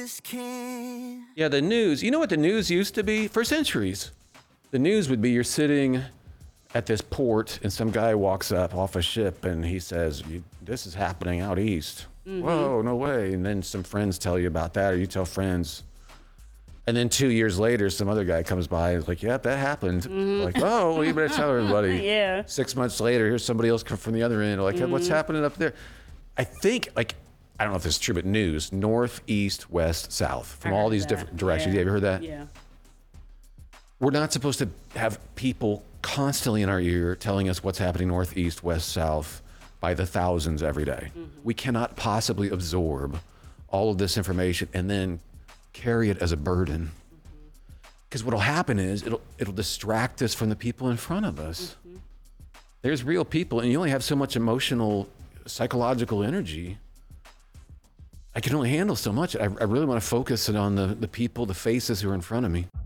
Yeah, the news. You know what the news used to be? For centuries. The news would be you're sitting at this port and some guy walks up off a ship and he says, this is happening out east. Whoa, no way. And then some friends tell you about that, or you tell friends. And then 2 years later, some other guy comes by and is like, yep, that happened. Like, oh, well, you better tell everybody. Yeah. 6 months later, here's somebody else come from the other end. Like, what's happening up there? I think, like, I don't know if this is true, but news, north, east, west, south, from all these different directions. Yeah. You ever heard that? Yeah. We're not supposed to have people constantly in our ear telling us what's happening north, east, west, south by the thousands every day. We cannot possibly absorb all of this information and then carry it as a burden. Because what'll happen is it'll distract us from the people in front of us. There's real people, and you only have so much emotional, psychological energy. I can only handle so much. I really want to focus it on the people, the faces who are in front of me.